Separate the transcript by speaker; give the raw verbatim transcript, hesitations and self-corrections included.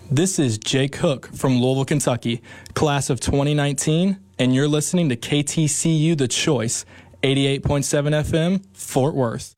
Speaker 1: This is Jake Hook from Louisville, Kentucky, class of twenty nineteen, and you're listening to K T C U The Choice, eighty-eight point seven F M, Fort Worth.